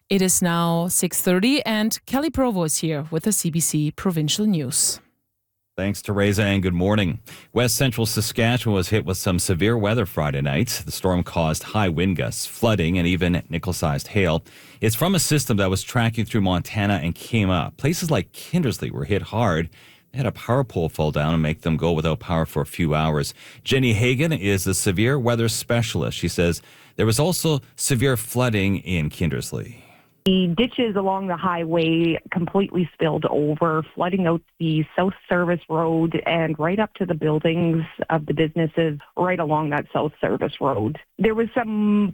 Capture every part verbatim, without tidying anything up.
It is now six thirty and Kelly Provo is here with the C B C Provincial News. Thanks, Teresa, and good morning. West Central Saskatchewan was hit with some severe weather Friday night. The storm caused high wind gusts, flooding, and even nickel-sized hail. It's from a system that was tracking through Montana and came up. Places like Kindersley were hit hard. They had a power pole fall down and make them go without power for a few hours. Jenny Hagan is a severe weather specialist. She says there was also severe flooding in Kindersley. The ditches along the highway completely spilled over, flooding out the South Service Road and right up to the buildings of the businesses right along that South Service Road. There was some...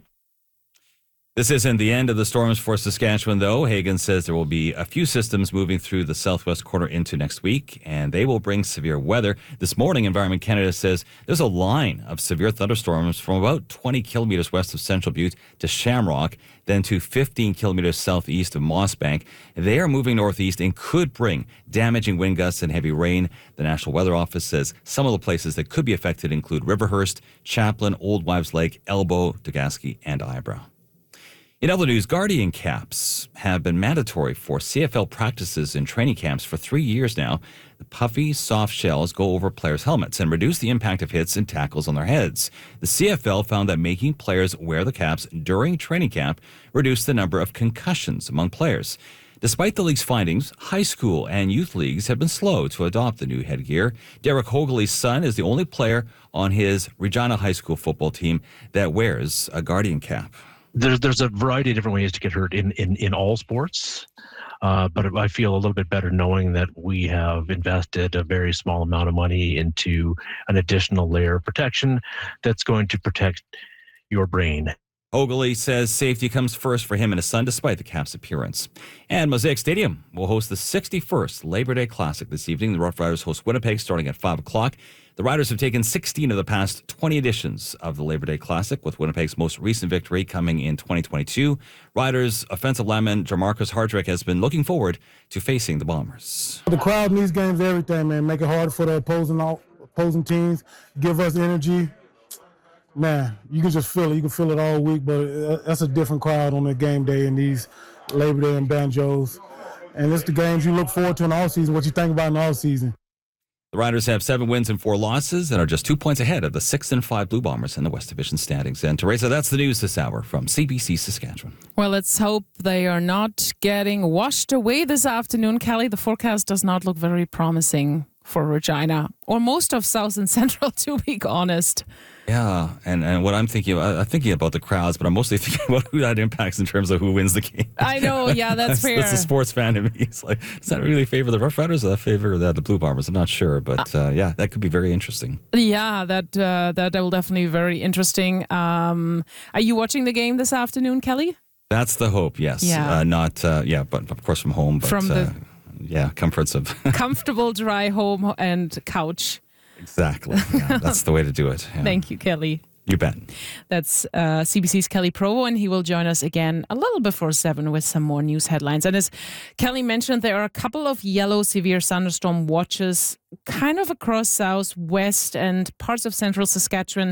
This isn't the end of the storms for Saskatchewan, though. Hagan says there will be a few systems moving through the southwest quarter into next week, and they will bring severe weather. This morning, Environment Canada says there's a line of severe thunderstorms from about twenty kilometers west of Central Butte to Shamrock, then to fifteen kilometers southeast of Mossbank. They are moving northeast and could bring damaging wind gusts and heavy rain. The National Weather Office says some of the places that could be affected include Riverhurst, Chaplin, Old Wives Lake, Elbow, Degasky, and Eyebrow. In other news, Guardian caps have been mandatory for C F L practices and training camps for three years now. The puffy, soft shells go over players' helmets and reduce the impact of hits and tackles on their heads. The C F L found that making players wear the caps during training camp reduced the number of concussions among players. Despite the league's findings, high school and youth leagues have been slow to adopt the new headgear. Derek Hogley's son is the only player on his Regina High School football team that wears a Guardian cap. There's there's a variety of different ways to get hurt in, in, in all sports, uh, but I feel a little bit better knowing that we have invested a very small amount of money into an additional layer of protection that's going to protect your brain. Ogley says safety comes first for him and his son, despite the cap's appearance. And Mosaic Stadium will host the sixty-first Labor Day Classic this evening. The Rough Riders host Winnipeg starting at five o'clock. The Riders have taken sixteen of the past twenty editions of the Labor Day Classic, with Winnipeg's most recent victory coming in twenty twenty-two. Riders offensive lineman Jamarcus Hardrick has been looking forward to facing the Bombers. The crowd in these games, everything, man. Make it hard for the opposing opposing teams. Give us energy. Man, you can just feel it. You can feel it all week, but that's a different crowd on the game day in these Labor Day and banjos. And it's the games you look forward to in the offseason, what you think about in the offseason. The Riders have seven wins and four losses and are just two points ahead of the six and five Blue Bombers in the West Division standings. And Teresa, that's the news this hour from C B C Saskatchewan. Well, let's hope they are not getting washed away this afternoon, Kelly. The forecast does not look very promising for Regina, or most of South and Central, to be honest. Yeah, and, and what I'm thinking about, I'm thinking about the crowds, but I'm mostly thinking about who that impacts in terms of who wins the game. I know, yeah, that's, that's fair. That's the sports fan in me. It's like, does that really favor the Rough Riders or that favor the, the Blue Bombers? I'm not sure, but uh, yeah, that could be very interesting. Yeah, that uh, that will definitely be very interesting. Um, are you watching the game this afternoon, Kelly? That's the hope, yes. Yeah. Uh, not, uh, yeah, but of course from home. But, from the uh, yeah, comforts of comfortable, dry home and couch. Exactly. Yeah, that's the way to do it. Yeah. Thank you, Kelly. You bet. That's uh, C B C's Kelly Provo, and he will join us again a little before seven with some more news headlines. And as Kelly mentioned, there are a couple of yellow severe thunderstorm watches kind of across southwest and parts of central Saskatchewan,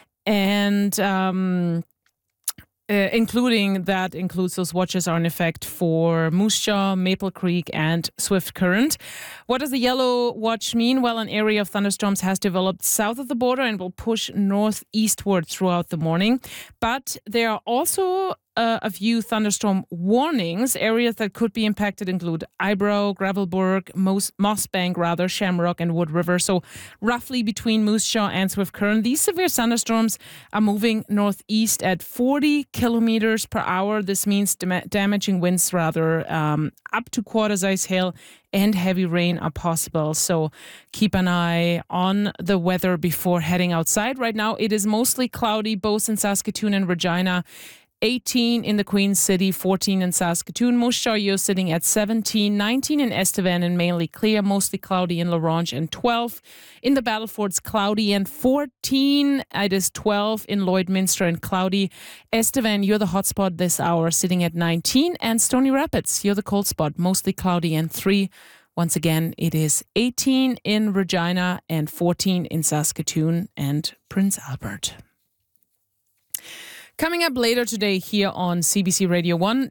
and um, uh, including that includes those watches are in effect for Moose Jaw, Maple Creek, and Swift Current. What does the yellow watch mean? Well, an area of thunderstorms has developed south of the border and will push northeastward throughout the morning. But there are also uh, a few thunderstorm warnings. Areas that could be impacted include Eyebrow, Gravelburg, Moss, Mossbank, rather, Shamrock, and Wood River. So roughly between Moose Jaw and Swift Current. These severe thunderstorms are moving northeast at forty kilometers per hour. This means dam- damaging winds, rather, um, up to quarter-size hail and heavy rain are possible. So keep an eye on the weather before heading outside. Right now, it is mostly cloudy, both in Saskatoon and Regina. eighteen in the Queen City, fourteen in Saskatoon. Moose Jaw, you're sitting at seventeen, nineteen in Estevan and mainly clear, mostly cloudy in La Ronge, and twelve in the Battlefords, cloudy, and fourteen, it is twelve in Lloydminster and cloudy. Estevan, you're the hotspot this hour, sitting at nineteen, and Stony Rapids, you're the cold spot, mostly cloudy, and three. Once again, it is eighteen in Regina and fourteen in Saskatoon and Prince Albert. Coming up later today here on C B C Radio one,